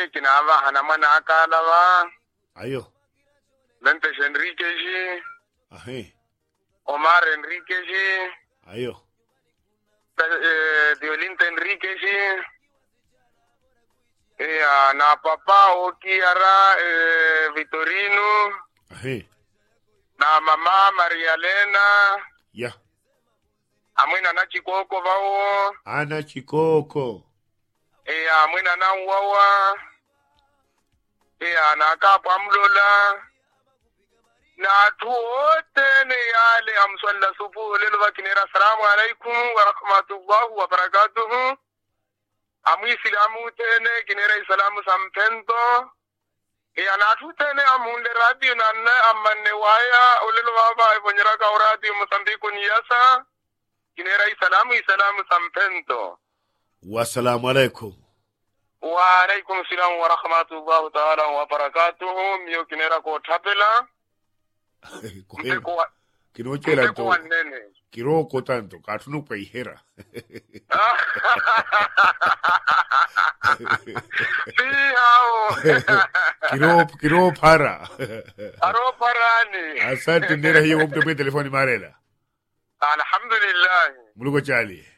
kinava hanamana akalawa. Ayo. Lentes Enriquez. Ahe. Omar Enriquez. Ayo. Diolinta Enriquez. Na papa Okiara Vitorino. Ahe. Na mama Maria Elena. Ya. Amwina na Chikoko vao. Ana Chikoko. Amwina na Uwawa. Na kapo amlola. Na tuote ni yale amswalla subuhu lelo wakinera. Assalamu alaikum wa rahmatullahi wa barakatuhu. Amu islamu tene kinera islamu sampento. Na tutene amunde radio nanne ammanne waya olelo baba ibonyera ka radio Mozambique niyasa. Kinera islamu sampento. Wassalamu alaikum. Wa alaikum salam wa rahmatullahi ta'ala wa barakatuhu. Miyo kinera ko tapela. Kinochela to. Kiroko tanto katunupa ihera. Kiro para. Aro parani. Asante ndera hiyo mtu telefoni marela. Alhamdulillah. Muluko chali.